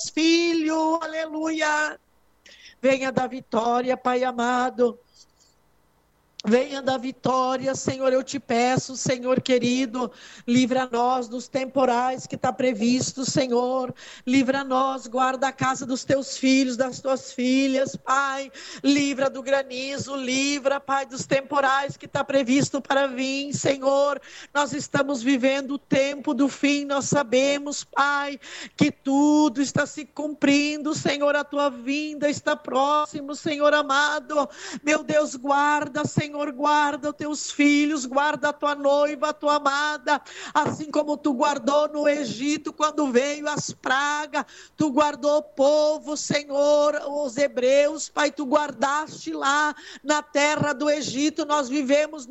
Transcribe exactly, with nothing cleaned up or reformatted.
teus filhos, aleluia. Venha da vitória, Pai amado. Venha da vitória, Senhor, eu te peço, Senhor querido, livra nós dos temporais que está previsto, Senhor, livra nós, guarda a casa dos teus filhos, das tuas filhas, Pai, livra do granizo, livra, Pai, dos temporais que está previsto para vir, Senhor, nós estamos vivendo o tempo do fim, nós sabemos, Pai, que tudo está se cumprindo, Senhor, a tua vinda está próximo, Senhor amado, meu Deus, guarda, Senhor, Senhor, guarda os teus filhos, guarda a tua noiva, a tua amada, assim como tu guardou no Egito, quando veio as pragas, tu guardou o povo, Senhor, os hebreus, Pai, tu guardaste lá na terra do Egito, nós vivemos